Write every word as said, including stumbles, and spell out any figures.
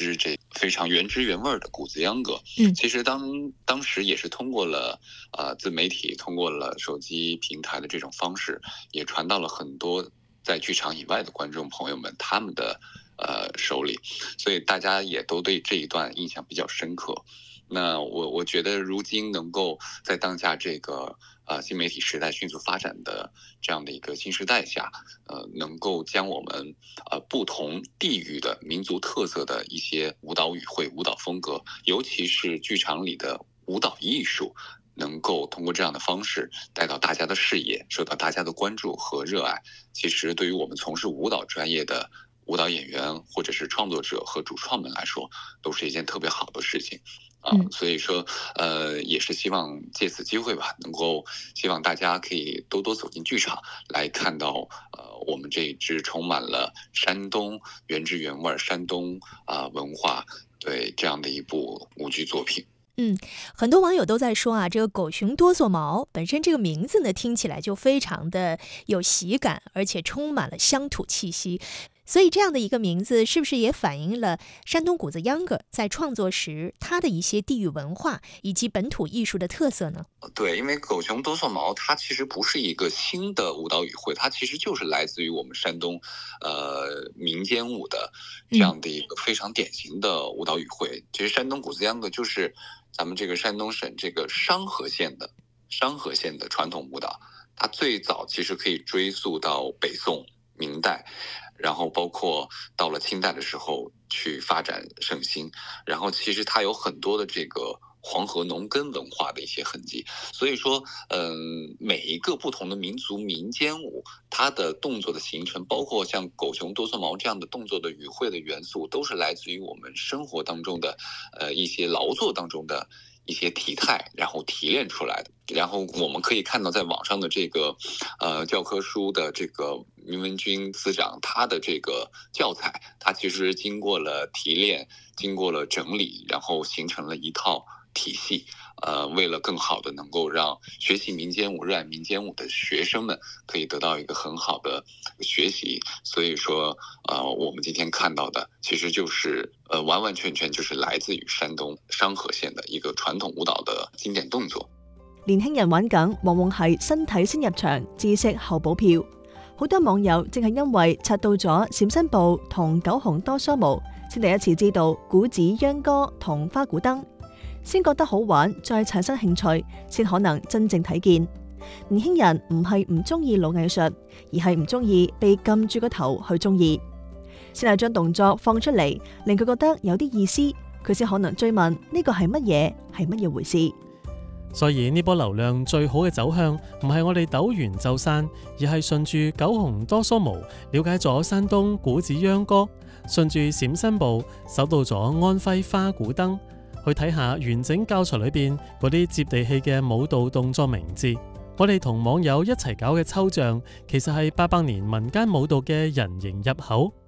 支这非常原汁原味的谷子秧歌。 嗯， 其实当当时也是通过了呃自媒体，通过了手机平台的这种方式，也传到了很多在剧场以外的观众朋友们他们的呃手里，所以大家也都对这一段印象比较深刻。那我我觉得如今能够在当下这个呃新媒体时代迅速发展的这样的一个新时代下，呃，能够将我们呃不同地域的民族特色的一些舞蹈语汇、舞蹈风格，尤其是剧场里的舞蹈艺术，能够通过这样的方式带到大家的视野，受到大家的关注和热爱。其实对于我们从事舞蹈专业的舞蹈演员或者是创作者和主创们来说，都是一件特别好的事情。啊，所以说，呃，也是希望借此机会吧，能够希望大家可以多多走进剧场，来看到呃我们这一支充满了山东原汁原味山东啊、呃、文化对这样的一部舞剧作品。 嗯，很多网友都在说啊，这个狗熊哆嗦毛本身这个名字呢，听起来就非常的有喜感，而且充满了乡土气息。所以这样的一个名字，是不是也反映了山东谷子秧歌在创作时它的一些地域文化以及本土艺术的特色呢？ 对，因为狗熊哆嗦毛它其实不是一个新的舞蹈语汇，它其实就是来自于我们山东呃民间舞的这样的一个非常典型的舞蹈语汇。嗯、其实山东谷子秧歌就是咱们这个山东省这个商河县的商河县的传统舞蹈，它最早其实可以追溯到北宋、明代。然后包括到了清代的时候去发展盛行，然后其实它有很多的这个黄河农耕文化的一些痕迹，所以说嗯，每一个不同的民族民间舞，它的动作的形成，包括像狗熊哆嗦毛这样的动作的语汇的元素，都是来自于我们生活当中的呃一些劳作当中的一些体态，然后提炼出来的。然后我们可以看到在网上的这个呃教科书的这个明文军司长他的这个教材，他其实经过了提炼，经过了整理，然后形成了一套体系。呃，为了更好的能够让学习民间舞、热爱民间舞的学生们可以得到一个很好的学习，所以說呃，我們今天看到的其實就是呃，完完全全就是來自於山東商河縣的一個傳統舞蹈的經典動作。 年輕人玩緊往往係身體先入場，知識後補票。好多網友正係因為刷到咗閃身步同九紅多梭毛，先第一次知道古子秧歌同花鼓燈，先覺得好玩，再產生興趣，先可能真正睇見。年輕人唔係唔中意老藝術，而係唔中意被撳住個頭去中意，先係將動作放出嚟，令佢覺得有啲意思，佢先可能追問呢個係乜嘢，係乜嘢回事。 所以呢波流量最好嘅走向，唔係我哋抖完就散，而係順住九紅多梭毛，了解咗山東古子秧歌，順住閃身步，搜到咗安徽花鼓燈，去睇下完整教材裏邊嗰啲接地氣嘅舞蹈動作名字。我哋同網友一齊搞嘅抽象，其實係八百年民間舞蹈嘅人形入口。